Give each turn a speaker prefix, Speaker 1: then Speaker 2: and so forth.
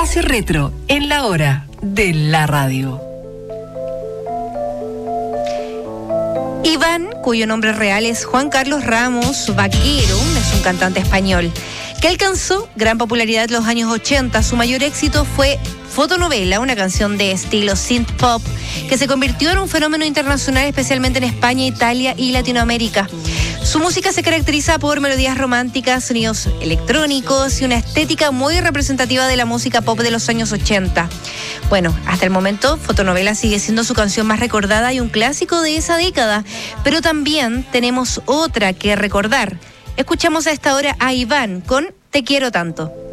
Speaker 1: Espacio Retro en la hora de la radio.
Speaker 2: Iván, cuyo nombre real es Juan Carlos Ramos Vaquero, es un cantante español que alcanzó gran popularidad en los años 80. Su mayor éxito fue Fotonovela, una canción de estilo synth pop que se convirtió en un fenómeno internacional, especialmente en España, Italia y Latinoamérica. Su música se caracteriza por melodías románticas, sonidos electrónicos y una estética muy representativa de la música pop de los años 80. Bueno, hasta el momento, Fotonovela sigue siendo su canción más recordada y un clásico de esa década, pero también tenemos otra que recordar. Escuchamos a esta hora a Iván con Te quiero tanto.